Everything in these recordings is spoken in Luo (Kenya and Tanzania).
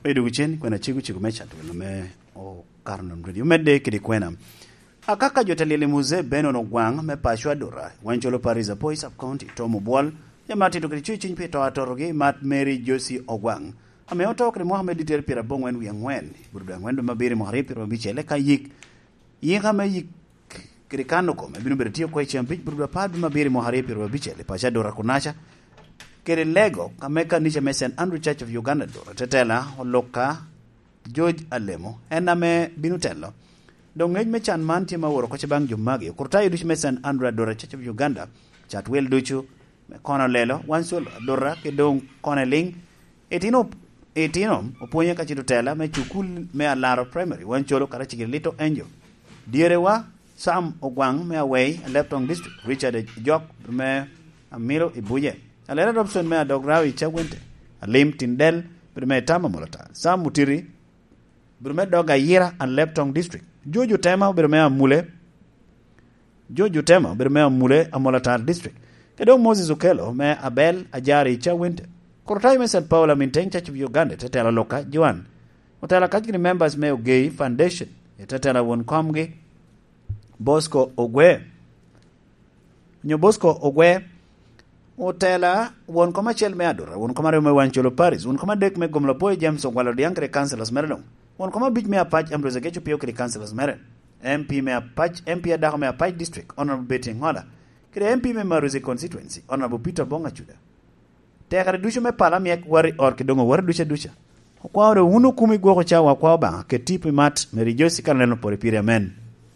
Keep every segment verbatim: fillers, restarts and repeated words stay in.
Edu chen kwena chigu chigu mecha tu me o karno mredi umede kidi kwena akaka jotelele muze beno no gwang me pashwa dora wancholo Pariza Poi sub county Tomu Bwal yamati to kidi chin pe to atorogi Mat Mary Josie Ogwang ame oto kri Mohamed Diter pira bongwen wi ngwen burda ngwen do mabiri mo hari pira bichele kayik yinga me yik kidi kano ko me binu bertio ko champi burda pad mabiri mo hari pira bichele pasha dora kunasha kere lego kameka niche mesen Andrew Church of Uganda dora tetela holoka George Alemo ename binutelo dongej me chan man tima woro ko bang jumagi kurta yudish mesen Andrew dora Church of Uganda chatwel duchu me kono lelo wansul dora ke dong koneling etino etino oponye ka chitutela me chukul me alaro primary wancholo kara chigilito angel dierewa Sam Ogwang me away Leptong district Richard Jok me Amiro Ibuye Alera Dobson me adograwi chawente Alim Tindel Brume Tama Molota Sam Mutiri Brume Doga Yira and Leptong district Jojo Tema Brume Amule Jojo Tema Brume Amule Amolata district Kedong Moses Ukelo me Abel Ajari chawente Kortai me Saint Paul Minteng Church of Uganda Tetela Loka Juan Otela Kajiri members me Ogei Foundation Tetela Wonkomge Bosco Ogwe Nyo Bosco Ogwe Otela won koma chel me adora won koma reme wancholo Paris won koma dek me gomlo Poi James Ogwalo diankre councilors merelong won koma big me apach Ambrose Gecho pio kri councilors meren M P me apach M P adako me apach district honorable Betty Ngola kre M P me Maruzi constituency honorable Peter Bonga Chuda tekare ducho me pala miek wari or kidongo wari ducha ducha kwa ro unu kumi goko chawa kwa ba ke tipi Mat Mary Josie kaneno pore pire amen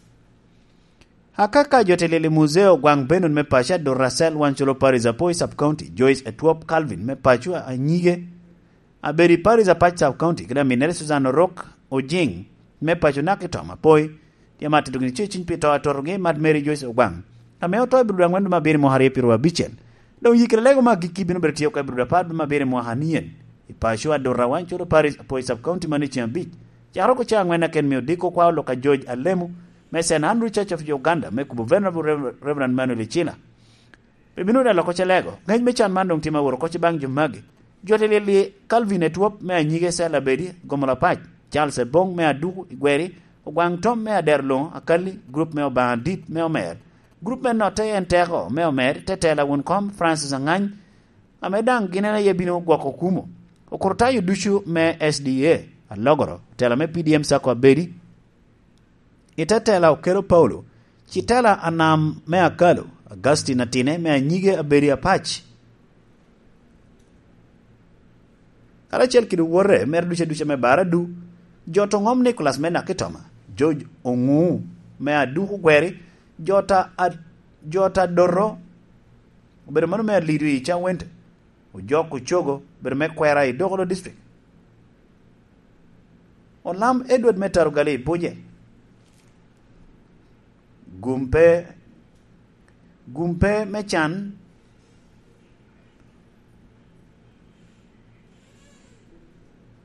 Hakaka jotelele museo gwang benon me pasha do Russell wancholo Pariza Poi sub county Joyce Etwop Calvin me pachua anyige aberi Pariza Pach sub county kida minere Susan Rock Ojing me pacho nakitoma Poi yamati dugni chichin pito atoroge Mat Mary Joyce Ogwang ame oto bruda ngwendu mabiri mo hari pirwa bichel do yikre lego magiki binu bertio ka bruda pad mabiri mo hanien ipachua do rawancholo Pariza Poi sub county manichi ambich charoko cha ngwena ken mio diko kwa loka George Alemu Mesen Andrew Church of Uganda me kubu venerable Reverend Manuel China bibinu da lokoche lego ngej me chan mandong tima woro koche bang jumagi jotelele Calvin Etwop me anyige Sela Bedi Gomola Pach Charles Bong me adu Igweri Ogwang Tom me aderlo akali group me bandit me omer group me note entego me omer tetela wonkom Francis Angany amedang ginena yebino gwako kumo okorta yudushu me S D A alogoro tela me P D M sako Bedi Itatela Okero Paulo Chitela Anam me akalo Augustine Atine me anyige aberi apach Kala chel kidu wore mer duche duche me baradu Joto ngom Nicholas me nakitoma George Ongu me adu gweri Jota ad, Jota Doro Bere manu me lidu icha wente Ujoko chogo bere me kwera i Dogolo district Olam Edward Metarugali Puje Gumpe Gumpe Mechan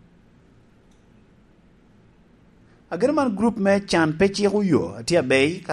Agarman group me chan pechi huyo atia bay